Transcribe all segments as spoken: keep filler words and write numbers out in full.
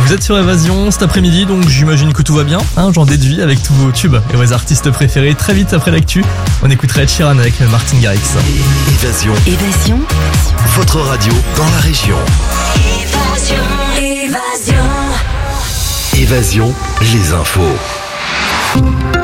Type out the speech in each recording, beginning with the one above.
Vous êtes sur Évasion cet après-midi, donc j'imagine que tout va bien, hein, j'en déduis avec tous vos tubes et vos artistes préférés. Très vite après l'actu, on écoutera Ed Sheeran avec Martin Garrix. Évasion. Évasion. Votre radio dans la région. Évasion. Évasion. Évasion, les infos.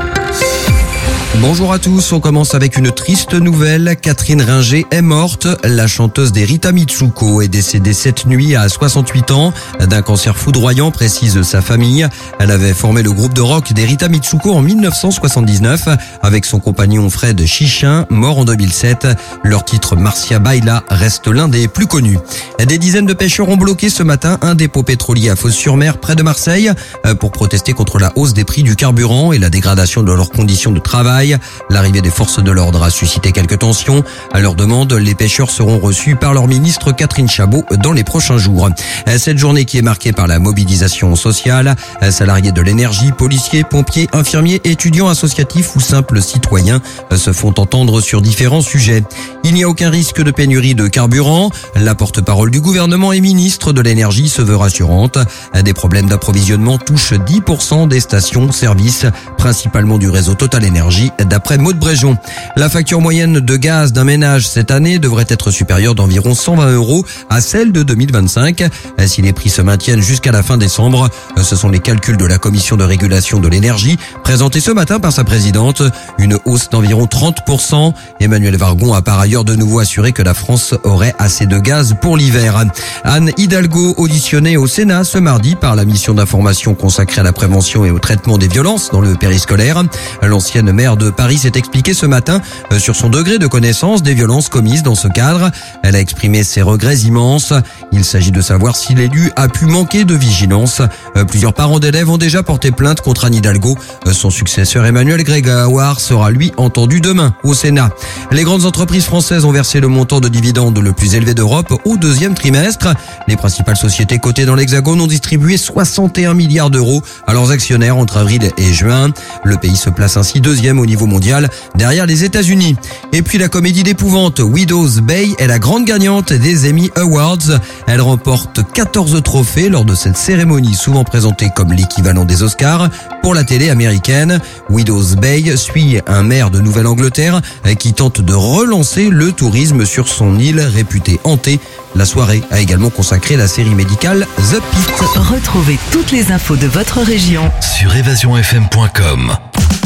Bonjour à tous, on commence avec une triste nouvelle. Catherine Ringer est morte. La chanteuse des Rita Mitsuko est décédée cette nuit à soixante-huit ans d'un cancer foudroyant, précise sa famille. Elle avait formé le groupe de rock des Rita Mitsuko en dix-neuf cent soixante-dix-neuf avec son compagnon Fred Chichin, mort en deux mille sept. Leur titre Marcia Baila reste l'un des plus connus. Des dizaines de pêcheurs ont bloqué ce matin un dépôt pétrolier à Fos-sur-Mer près de Marseille pour protester contre la hausse des prix du carburant et la dégradation de leurs conditions de travail. L'arrivée des forces de l'ordre a suscité quelques tensions. À leur demande, les pêcheurs seront reçus par leur ministre Catherine Chabot dans les prochains jours. Cette journée qui est marquée par la mobilisation sociale, salariés de l'énergie, policiers, pompiers, infirmiers, étudiants associatifs ou simples citoyens se font entendre sur différents sujets. Il n'y a aucun risque de pénurie de carburant. La porte-parole du gouvernement et ministre de l'énergie se veut rassurante. Des problèmes d'approvisionnement touchent dix pour cent des stations-service, principalement du réseau Total Énergie, d'après Maud Bréjon. La facture moyenne de gaz d'un ménage cette année devrait être supérieure d'environ cent vingt euros à celle de deux mille vingt-cinq. Si les prix se maintiennent jusqu'à la fin décembre, ce sont les calculs de la Commission de régulation de l'énergie présentés ce matin par sa présidente. Une hausse d'environ trente pour cent. Emmanuel Vargon a par ailleurs de nouveau assuré que la France aurait assez de gaz pour l'hiver. Anne Hidalgo, auditionnée au Sénat ce mardi par la mission d'information consacrée à la prévention et au traitement des violences dans le périscolaire. L'ancienne maire de Paris s'est expliquée ce matin sur son degré de connaissance des violences commises dans ce cadre. Elle a exprimé ses regrets immenses. Il s'agit de savoir si l'élu a pu manquer de vigilance. Plusieurs parents d'élèves ont déjà porté plainte contre Anne Hidalgo. Son successeur Emmanuel Grégoire sera lui entendu demain au Sénat. Les grandes entreprises françaises ont versé le montant de dividendes le plus élevé d'Europe au deuxième trimestre. Les principales sociétés cotées dans l'Hexagone ont distribué soixante et un milliards d'euros à leurs actionnaires entre avril et juin. Le pays se place ainsi deuxième au niveau mondial, derrière les États-Unis. Et puis la comédie d'épouvante Widow's Bay est la grande gagnante des Emmy Awards. Elle remporte quatorze trophées lors de cette cérémonie souvent présentée comme l'équivalent des Oscars pour la télé américaine. Widow's Bay suit un maire de Nouvelle-Angleterre qui tente de relancer le tourisme sur son île réputée hantée. La soirée a également consacré la série médicale The Pit. Retrouvez toutes les infos de votre région sur évasion f m point com.